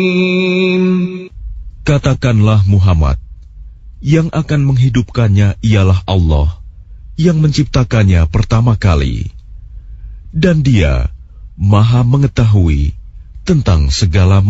Katakanlah Muhammad, yang akan menghidupkannya ialah Allah, yang menciptakannya pertama kali. Dan Dia Maha mengetahui tentang segala